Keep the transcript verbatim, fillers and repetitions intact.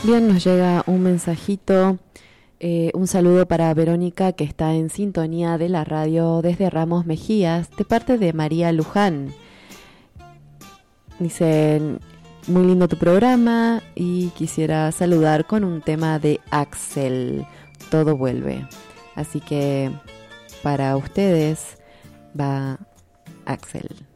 Bien, nos llega un mensajito, eh, un saludo para Verónica que está en sintonía de la radio desde Ramos Mejías, de parte de María Luján. Dicen, muy lindo tu programa y quisiera saludar con un tema de Axel, Todo Vuelve. Así que para ustedes va Axel.